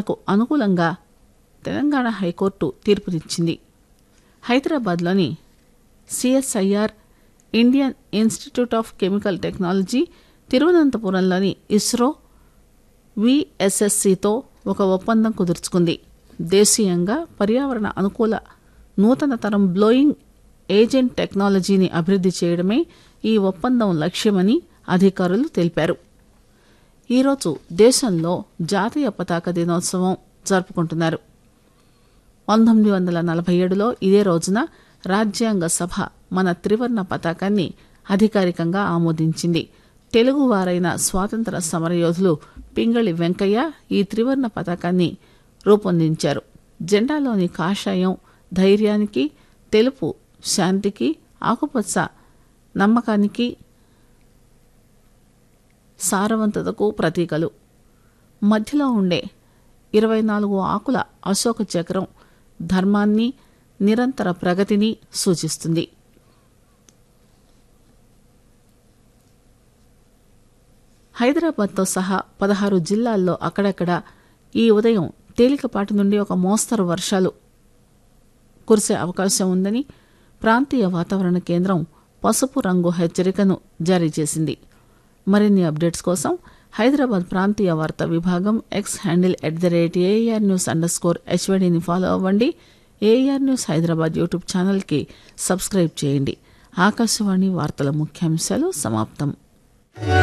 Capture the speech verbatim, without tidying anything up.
తమకు అనుకూలంగా తెలంగాణ హైకోర్టు తీర్పునిచ్చింది. హైదరాబాద్లోని CSIR, Indian institute of chemical technology, తిరువనంతపురంలోని ISRO, విఎస్ఎస్సితో ఒక ఒప్పందం కుదుర్చుకుంది. దేశీయంగా పర్యావరణ అనుకూల నూతన తరం బ్లోయింగ్ ఏజెంట్ టెక్నాలజీని అభివృద్ధి చేయడమే ఈ ఒప్పందం లక్ష్యమని అధికారులు తెలిపారు. ఈరోజు దేశంలో జాతీయ పతాక దినోత్సవం జరుపుకుంటున్నారు. పంతొమ్మిది వందల నలభై ఏడులో ఇదే రోజున రాజ్యాంగ సభ మన త్రివర్ణ పతాకాన్ని అధికారికంగా ఆమోదించింది. తెలుగువారైన స్వాతంత్ర సమరయోధులు పింగళి వెంకయ్య ఈ త్రివర్ణ పతాకాన్ని రూపొందించారు. జెండాలోని కాషాయం ధైర్యానికి, తెలుపు శాంతికి, ఆకుపచ్చ నమ్మకానికి, సారవంతతకు ప్రతీకలు. మధ్యలో ఉండే ఇరవై నాలుగు ఆకుల అశోక చక్రం ధర్మాన్ని, నిరంతర ప్రగతిని సూచిస్తుంది. హైదరాబాద్తో సహా పదహారు జిల్లాల్లో అక్కడక్కడ ఈ ఉదయం తేలికపాటి నుండి ఒక మోస్తరు వర్షాలు కురిసే అవకాశం ఉందని ప్రాంతీయ వాతావరణ కేంద్రం పసుపు రంగు హెచ్చరికను జారీ చేసింది. మరిన్ని అప్డేట్స్ కోసం హైదరాబాద్ ప్రాంతీయ వార్తా విభాగం X handle at the rate AR news under score హెచ్వైడీని follow అవ్వండి. ఏఆర్ న్యూస్ హైదరాబాద్ యూట్యూబ్ ఛానల్కి సబ్స్క్రైబ్ చేయండి. ఆకాశవాణి వార్తల ముఖ్యాంశాలు సమాప్తం.